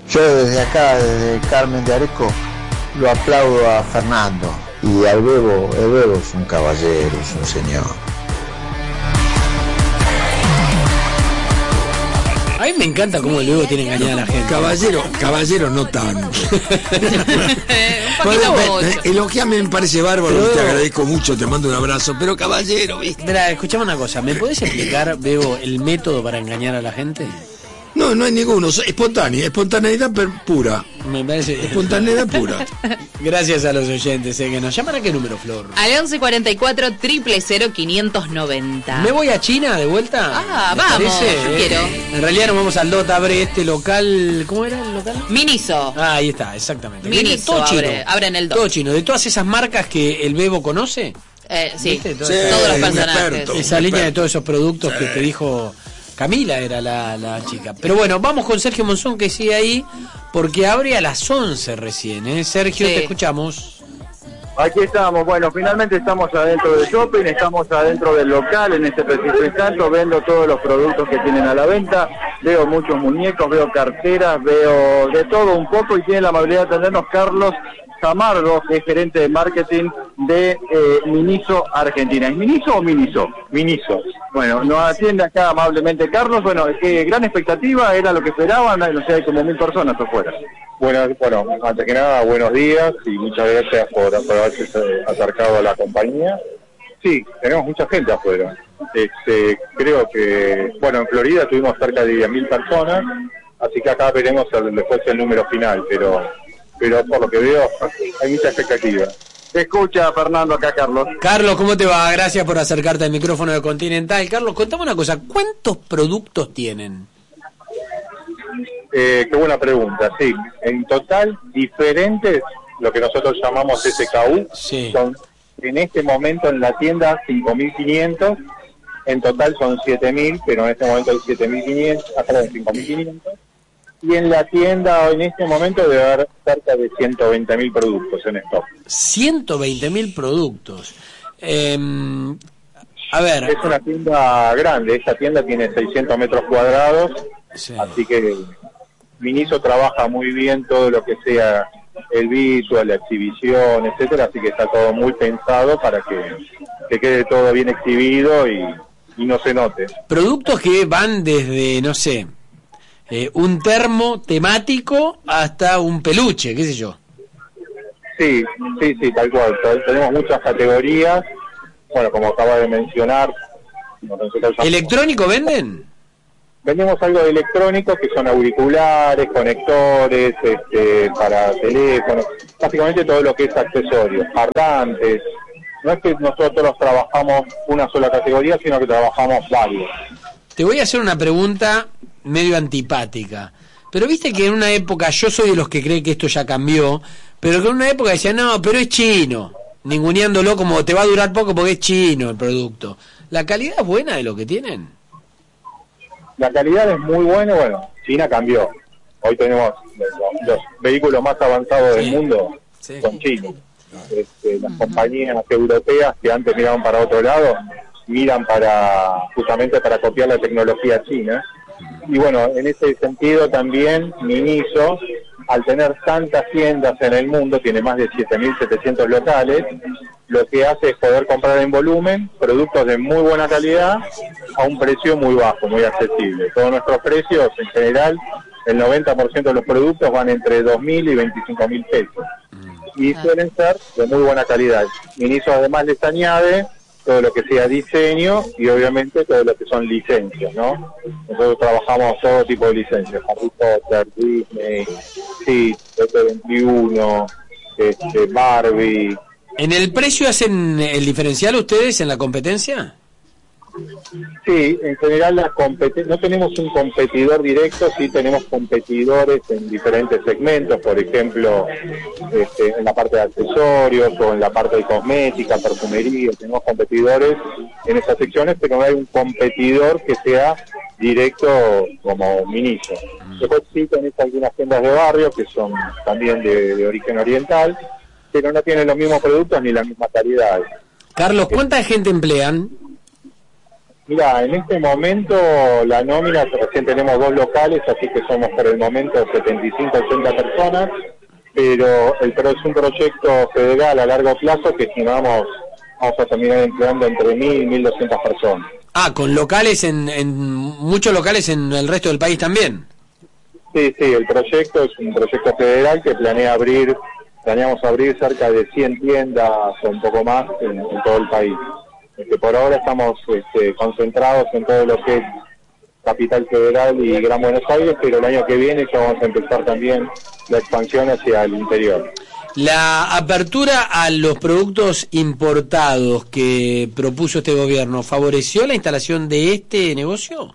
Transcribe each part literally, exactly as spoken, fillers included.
Yo desde acá, desde Carmen de Areco, lo aplaudo a Fernando. Y al Bebo, el Bebo es un caballero, es un señor. A mí me encanta cómo el Bebo tiene engañada a la gente. Caballero, caballero no tanto. Elogiame, me parece bárbaro, pero, te agradezco mucho, te mando un abrazo, pero caballero, ¿viste? Mira, escuchame una cosa, ¿me podés explicar, Bebo, el método para engañar a la gente? No, no hay ninguno, espontánea, espontaneidad pura. Me parece. Espontaneidad pura. Gracias a los oyentes, eh, que nos llaman. ¿A qué número, Flor? Al once cuarenta y cuatro, cero cero, quinientos noventa. ¿Me voy a China de vuelta? Ah, vamos, parece? yo eh, quiero. En realidad nos vamos al Dota, abre este local. ¿Cómo era el local? Miniso. Ah, ahí está, exactamente. Miniso, todo chino. abre, abre en el Dota. Todo chino. De todas esas marcas que el Bebo conoce. Eh, sí, sí, todos los personajes. Experto, esa línea experto. de todos esos productos sí. que te dijo Camila era la, la chica. Pero bueno, vamos con Sergio Monzón, que sigue ahí, porque abre a las once recién, ¿eh? Sergio, sí. Te escuchamos. Aquí estamos, bueno, finalmente estamos adentro del shopping, estamos adentro del local en este preciso instante, vendo todos los productos que tienen a la venta, veo muchos muñecos, veo carteras, veo de todo un poco, y tiene la amabilidad de atendernos Carlos Camargo, que es gerente de marketing de eh, Miniso Argentina. ¿Es Miniso o Miniso? Miniso. Bueno, nos atiende acá amablemente Carlos. Bueno, eh, gran expectativa, era lo que esperaban, no sé, hay como mil personas afuera. Bueno, bueno, antes que nada, buenos días y muchas gracias por, por haberse acercado a la compañía. Sí, tenemos mucha gente afuera. Este, creo que, bueno, en Florida tuvimos cerca de diez mil personas, así que acá veremos el, después el número final, pero... pero por lo que veo hay mucha expectativa. Te escucha Fernando acá, Carlos. Carlos, ¿cómo te va? Gracias por acercarte al micrófono de Continental. Carlos, contame una cosa, ¿cuántos productos tienen? Eh, qué buena pregunta, sí. En total, diferentes, lo que nosotros llamamos S K U, sí. Son en este momento en la tienda cinco mil quinientos, en total son siete mil, pero en este momento hay siete mil quinientos, hasta de cinco mil quinientos. Y en la tienda en este momento debe haber cerca de ciento veinte mil productos en stock. ciento veinte mil productos. Eh, a ver. Es una tienda grande, esta tienda tiene seiscientos metros cuadrados, sí. Así que Miniso trabaja muy bien todo lo que sea el visual, la exhibición, etcétera, así que está todo muy pensado para que, que quede todo bien exhibido y, y no se note. Productos que van desde, no sé... Eh, un termo temático hasta un peluche, qué sé yo. Sí, sí, sí, tal cual. Tenemos muchas categorías. Bueno, como acaba de mencionar. ¿Electrónico venden? Vendemos algo de electrónico, que son auriculares, conectores, este, para teléfonos. Básicamente todo lo que es accesorios, parlantes. No es que nosotros trabajamos una sola categoría, sino que trabajamos varios. Te voy a hacer una pregunta medio antipática, pero viste que en una época, yo soy de los que cree que esto ya cambió, pero que en una época decían, no, pero es chino, ninguneándolo como te va a durar poco porque es chino el producto. ¿La calidad es buena de lo que tienen? La calidad es muy buena, bueno, China cambió. Hoy tenemos los, los vehículos más avanzados sí. del mundo, sí. son chinos. Este, las uh-huh. compañías europeas que antes miraban para otro lado, miran para justamente para copiar la tecnología china. Y bueno, en ese sentido también Miniso, al tener tantas tiendas en el mundo, tiene más de siete mil setecientos locales, lo que hace es poder comprar en volumen productos de muy buena calidad a un precio muy bajo, muy accesible. Todos nuestros precios, en general, el noventa por ciento de los productos van entre dos mil y veinticinco mil pesos. Y suelen ser de muy buena calidad. Miniso además les añade todo lo que sea diseño y obviamente todo lo que son licencias, ¿no? Nosotros trabajamos todo tipo de licencias, Harry Potter, Disney, sí, T veintiuno, este, Barbie. ¿En el precio hacen el diferencial ustedes en la competencia? Sí, en general la compet- no tenemos un competidor directo, sí tenemos competidores en diferentes segmentos, por ejemplo, este, en la parte de accesorios o en la parte de cosmética, perfumería, tenemos competidores en esas secciones, pero no hay un competidor que sea directo como Miniso. Después sí tenés algunas tiendas de barrio que son también de, de origen oriental, pero no tienen los mismos productos ni la misma calidad. Carlos, ¿cuánta gente emplean? Mira, en este momento la nómina, recién tenemos dos locales, así que somos por el momento setenta y cinco, ochenta personas, pero el pro es un proyecto federal a largo plazo que estimamos vamos a terminar empleando entre mil y mil doscientas personas. Ah, con locales en, en muchos locales en el resto del país también. Sí, sí, el proyecto es un proyecto federal que planea abrir, planeamos abrir cerca de cien tiendas o un poco más en, en todo el país. Este, por ahora estamos este, concentrados en todo lo que es Capital Federal y Gran Buenos Aires, pero el año que viene ya vamos a empezar también la expansión hacia el interior. La apertura a los productos importados que propuso este gobierno, ¿favoreció la instalación de este negocio?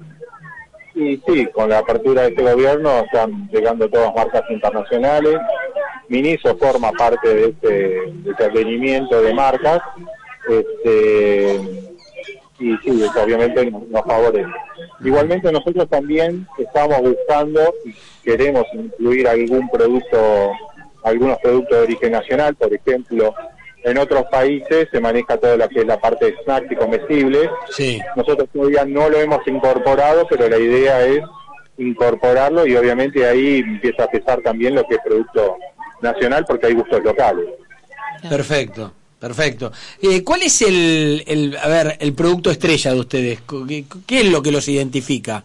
Y sí, con la apertura de este gobierno están llegando todas marcas internacionales. Miniso forma parte de este, de este advenimiento de marcas. Este, y sí, eso obviamente nos, nos favorece. Igualmente nosotros también estamos buscando y queremos incluir algún producto, algunos productos de origen nacional. Por ejemplo, en otros países se maneja todo lo que es la parte de snacks y comestibles. Sí. Nosotros todavía no lo hemos incorporado, pero la idea es incorporarlo y obviamente ahí empieza a pesar también lo que es producto nacional porque hay gustos locales. Perfecto. Perfecto. Eh, ¿Cuál es el, el, a ver, el producto estrella de ustedes? ¿Qué, qué es lo que los identifica?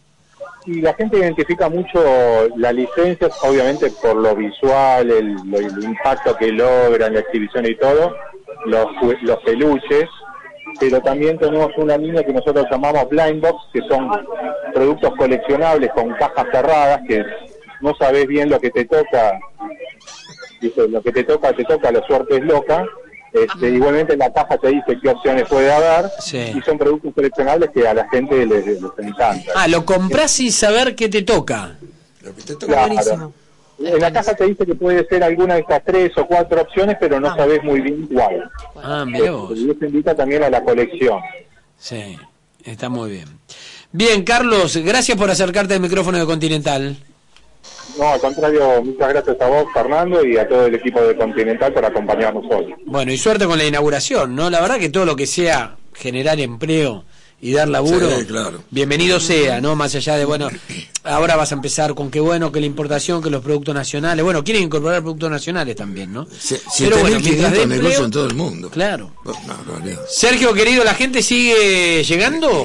Y la gente identifica mucho la licencia, obviamente por lo visual, el, lo, el impacto que logran, la exhibición y todo, los, los peluches, pero también tenemos una línea que nosotros llamamos Blind Box, que son productos coleccionables con cajas cerradas, que no sabes bien lo que te toca, dice, lo que te toca, te toca, la suerte es loca. Este, igualmente la caja te dice qué opciones puede haber, sí. Y son productos coleccionables que a la gente les, les encanta. Ah, lo compras sin saber qué te toca. Lo que te toca. Claro. Buenísimo. En la caja te dice que puede ser alguna de estas tres o cuatro opciones, pero no ah. sabes muy bien cuál. Ah, mirá vos. Y eso invita también a la colección. Sí, está muy bien. Bien, Carlos, gracias por acercarte al micrófono de Continental. No, al contrario, muchas gracias a vos, Fernando, y a todo el equipo de Continental por acompañarnos hoy. Bueno, y suerte con la inauguración, ¿no? La verdad que todo lo que sea generar empleo y dar laburo, sí, claro. Bienvenido sea, ¿no? Más allá de, bueno, ahora vas a empezar con qué bueno, que la importación, que los productos nacionales. Bueno, quieren incorporar productos nacionales también, ¿no? Sí, pero bueno, mientras de empleo, negocio en todo el mundo. Claro. No, no, no. Sergio, querido, ¿la gente sigue llegando?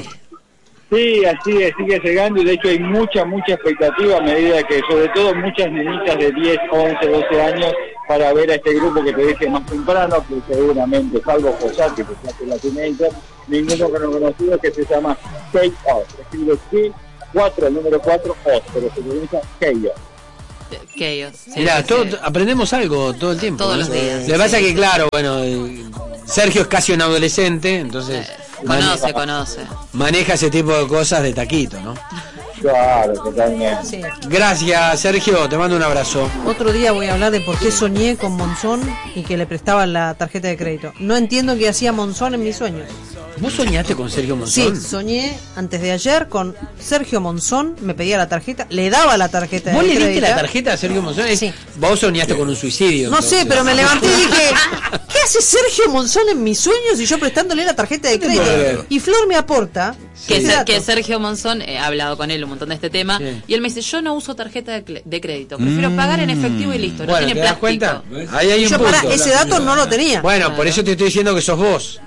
Sí, así es, sigue llegando y de hecho hay mucha, mucha expectativa a medida que, sobre todo muchas nenitas de diez, once, doce años para ver a este grupo que te dije más temprano, que seguramente, salvo Josati, que ya que la tiene ella, ninguno conocido, que se llama Chaos, escribe C cuatro, el número cuatro, O, pero se pronuncia Chaos. Chaos. Sí, Mirá, sí, todo, sí. aprendemos algo todo el tiempo. Todos ¿no? los días. Lo que pasa es que, claro, bueno, Sergio es casi un adolescente, entonces... Eh, conoce, maneja, conoce. Maneja ese tipo de cosas de taquito, ¿no? Claro, totalmente. Sí. Gracias, Sergio, te mando un abrazo. Otro día voy a hablar de por qué soñé con Monzón y que le prestaba la tarjeta de crédito. No entiendo qué hacía Monzón en mis sueños. ¿Vos soñaste con Sergio Monzón? Sí, soñé antes de ayer con Sergio Monzón, me pedía la tarjeta, le daba la tarjeta de crédito. ¿Vos le diste la tarjeta a Sergio Monzón? Sí. Vos soñaste con un suicidio. No entonces. sé, pero me levanté y dije, ¿qué hace Sergio Monzón en mis sueños y yo prestándole la tarjeta de crédito? Y Flor me aporta... Que, ser, que Sergio Monzón, he hablado con él un montón de este tema, sí. Y él me dice, yo no uso tarjeta de, de crédito, prefiero mm. pagar en efectivo y listo, no bueno, tiene ¿te das plástico. Cuenta? Ahí hay un yo punto. Para, ese dato no lo tenía. Bueno, claro. Por eso te estoy diciendo que sos vos.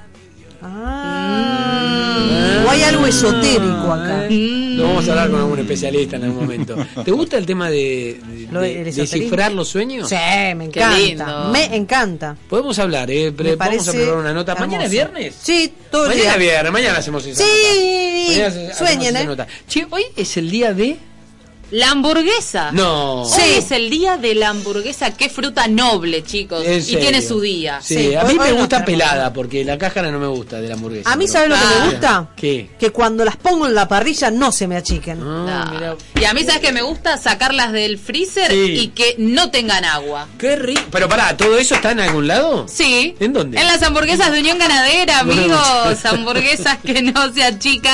Ah. O hay algo esotérico acá. Lo vamos a hablar con algún especialista en algún momento. ¿Te gusta el tema de, de, de, de descifrar los sueños? Sí, me encanta. Me encanta. Podemos hablar, eh, me vamos a preparar una nota. Hermoso. ¿Mañana es viernes? Sí, todo el mañana día. Mañana es viernes, mañana hacemos esa sí, nota. Sí, sueñen, eh. Nota. Che, hoy es el día de... La hamburguesa. No. Hoy sí. Es el día de la hamburguesa. Qué fruta noble, chicos. Y tiene su día. Sí, sí. A mí me gusta pelada, porque la cáscara no me gusta de la hamburguesa. A mí, pero... ¿sabes lo que ah. me gusta? ¿Qué? Que cuando las pongo en la parrilla no se me achiquen. Ah, no. Y a mí, ¿sabes qué me gusta? Sacarlas del freezer sí. Y que no tengan agua. Qué rico. Pero pará, ¿todo eso está en algún lado? Sí. ¿En dónde? En las hamburguesas de Unión Ganadera, amigos. Hamburguesas que no se achican.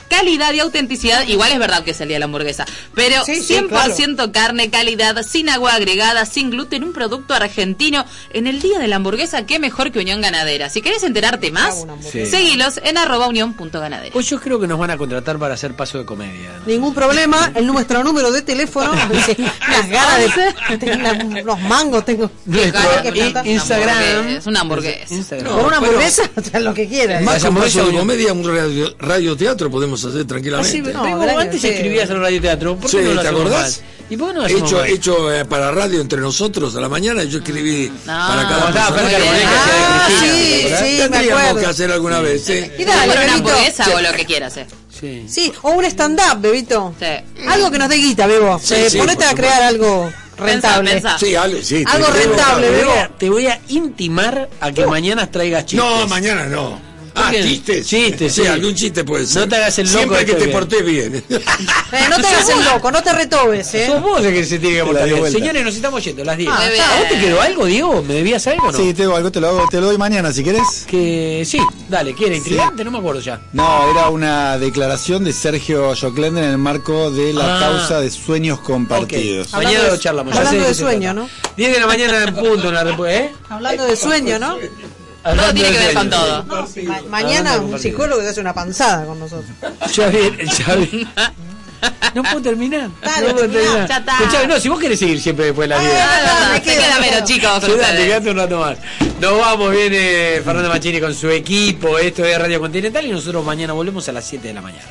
calidad y autenticidad. Igual es verdad que es el día de la hamburguesa, pero sí, sí, cien por ciento claro. Carne, calidad, sin agua agregada, sin gluten, un producto argentino. En el día de la hamburguesa, qué mejor que Unión Ganadera. Si querés enterarte más, sí. seguilos en arroba unión punto ganadera. Pues yo creo que nos van a contratar para hacer paso de comedia, ¿no? Ningún problema, el nuestro número de teléfono, dice, unas ganas de tengo unos mangos, tengo que Instagram, es una hamburguesa. Instagram. Por una hamburguesa, o sea, lo que quieras. Más que un paso de comedia, un radio, radioteatro podemos hacer tranquilamente. Ah, sí, no, no, antes sí. escribías en un radioteatro, ¿por qué sí, no lo ¿te acordás? ¿Y por qué no hecho hecho eh, para radio entre nosotros a la mañana, yo escribí no, para cada persona. Ah, sí, sí, tendríamos que hacer alguna vez, ¿sí? Y dale, una hamburguesa sí. o lo que quieras, ¿eh? Sí. sí, o un stand-up, Bebito. Sí. Algo que nos dé guita, Bebo. Sí, eh, sí, ponete a crear algo rentable. Pensá, pensá. Sí, algo, sí, algo rentable, Bebo. Te voy a intimar a que uh. mañana traigas chistes. No, mañana no. Ah, chistes. Chistes, sí. sí. Algún chiste puede ser. No te hagas el loco. Siempre que te portés bien. Eh, no te hagas el loco, no te retobes, ¿eh? Sos vos el que se tiene que portar bien. Señores, nos estamos yendo, las diez. Ah, ¿A vos te quedó algo, Diego? ¿Me debías algo o no? Sí, tengo algo, te lo, hago, te lo doy mañana si querés. Que sí, dale, ¿quién era? ¿Intrigante? Sí. No me acuerdo ya. No, era una declaración de Sergio Joclender en el marco de la ah. causa de sueños compartidos. Okay. Mañana lo charlamos. Hablando ya de sueño, ¿no? diez de la mañana en punto en la República, ¿eh? Hablando de sueño, ¿no? Todo tiene que ver con todo. No, ma mañana un psicólogo te hace una panzada con nosotros. Ya vi, ya vi. No puedo terminar. Dale, no puedo terminar. Ya está. Escuchá, no, si vos querés seguir siempre después de las diez. Ah, no, se queda menos, chicos. Quédate, quédate un rato más. Nos vamos, viene Fernando Machini con su equipo. Esto es Radio Continental y nosotros mañana volvemos a las siete de la mañana.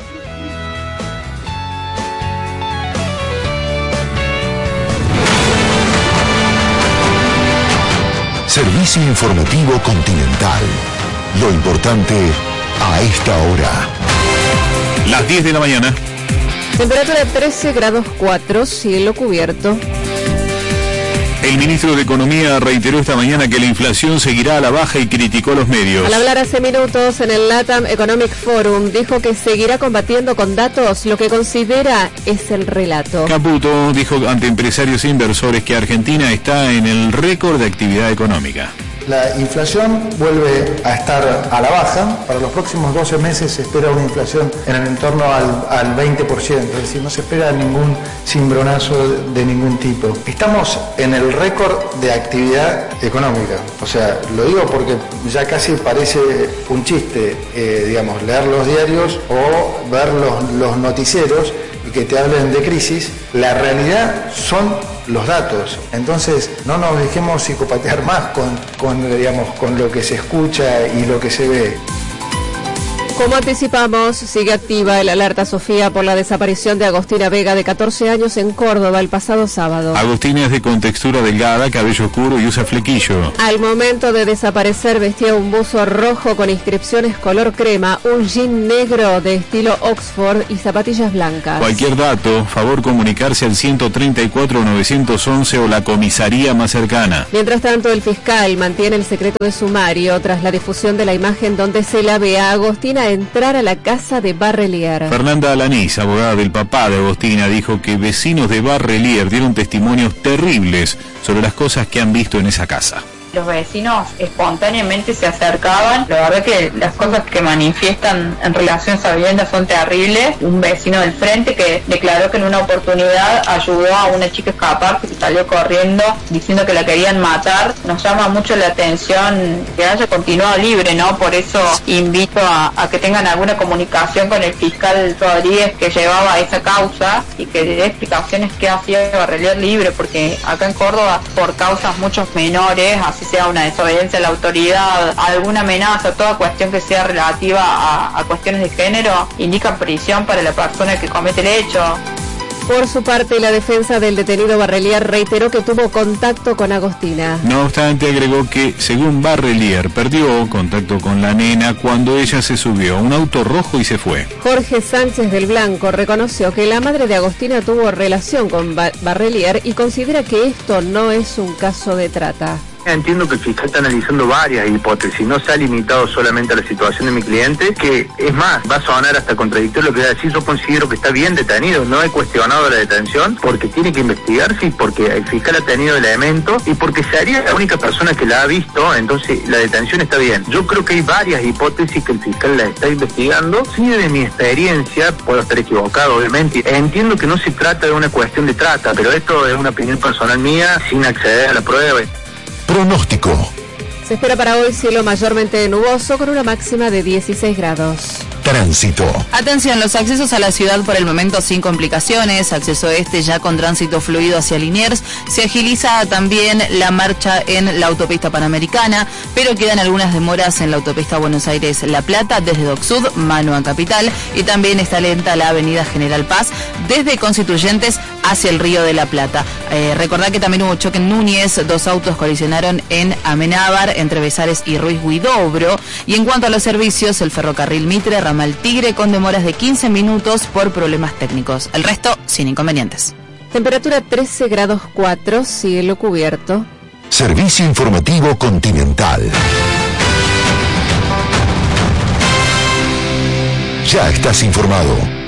Servicio Informativo Continental. Lo importante a esta hora. Las diez de la mañana. Temperatura trece grados cuatro, cielo cubierto. El ministro de Economía reiteró esta mañana que la inflación seguirá a la baja y criticó a los medios. Al hablar hace minutos en el LATAM Economic Forum, dijo que seguirá combatiendo con datos lo que considera es el relato. Caputo dijo ante empresarios e inversores que Argentina está en el récord de actividad económica. La inflación vuelve a estar a la baja. Para los próximos doce meses se espera una inflación en el entorno al, al veinte por ciento, es decir, no se espera ningún cimbronazo de, de ningún tipo. Estamos en el récord de actividad económica. O sea, lo digo porque ya casi parece un chiste, eh, digamos, leer los diarios o ver los, los noticieros y que te hablen de crisis. La realidad son los datos. Entonces no nos dejemos psicopatear más con, con, digamos, con lo que se escucha y lo que se ve. Como anticipamos, sigue activa el alerta Sofía por la desaparición de Agostina Vega, de catorce años, en Córdoba el pasado sábado. Agostina es de contextura delgada, cabello oscuro y usa flequillo. Al momento de desaparecer vestía un buzo rojo con inscripciones color crema, un jean negro de estilo Oxford y zapatillas blancas. Cualquier dato, favor comunicarse al ciento treinta y cuatro novecientos once o la comisaría más cercana. Mientras tanto, el fiscal mantiene el secreto de sumario tras la difusión de la imagen donde se la ve a Agostina entrar a la casa de Barrelier. Fernanda Alanís, abogada del papá de Agostina, dijo que vecinos de Barrelier dieron testimonios terribles sobre las cosas que han visto en esa casa. Los vecinos espontáneamente se acercaban. La verdad que las cosas que manifiestan en relación a esa vivienda son terribles. Un vecino del frente que declaró que en una oportunidad ayudó a una chica a escapar, que se salió corriendo diciendo que la querían matar. Nos llama mucho la atención que haya continuado libre, ¿no? Por eso invito a, a que tengan alguna comunicación con el fiscal Rodríguez, que llevaba esa causa, y que dé explicaciones qué hacía Barrelier libre, porque acá en Córdoba, por causas muchos menores, así sea una desobediencia a la autoridad, alguna amenaza, toda cuestión que sea relativa a, a cuestiones de género, indica prisión para la persona que comete el hecho. Por su parte, la defensa del detenido Barrelier reiteró que tuvo contacto con Agostina. No obstante, agregó que, según Barrelier, perdió contacto con la nena cuando ella se subió a un auto rojo y se fue. Jorge Sánchez del Blanco reconoció que la madre de Agostina tuvo relación con Ba- Barrelier y considera que esto no es un caso de trata. Entiendo que el fiscal está analizando varias hipótesis, no se ha limitado solamente a la situación de mi cliente, que es más, va a sonar hasta contradictorio lo que voy a decir. Yo considero que está bien detenido, no he cuestionado la detención, porque tiene que investigarse y porque el fiscal ha tenido elementos y porque sería la única persona que la ha visto, entonces la detención está bien. Yo creo que hay varias hipótesis que el fiscal la está investigando. Sí, de mi experiencia, puedo estar equivocado obviamente, entiendo que no se trata de una cuestión de trata, pero esto es una opinión personal mía sin acceder a la prueba. Pronóstico. Se espera para hoy cielo mayormente nuboso con una máxima de dieciséis grados. Tránsito. Atención, los accesos a la ciudad por el momento sin complicaciones. Acceso este ya con tránsito fluido hacia Liniers. Se agiliza también la marcha en la autopista Panamericana, pero quedan algunas demoras en la autopista Buenos Aires-La Plata desde Dock Sud, mano a Capital, y también está lenta la avenida General Paz desde Constituyentes hacia el Río de la Plata. Eh, recordad que también hubo choque en Núñez, dos autos colisionaron en Amenábar entre Besares y Ruiz Huidobro. Y en cuanto a los servicios, el ferrocarril Mitre, ramal Tigre, con demoras de quince minutos por problemas técnicos. El resto sin inconvenientes. Temperatura trece grados cuatro, cielo cubierto. Servicio informativo Continental. Ya estás informado.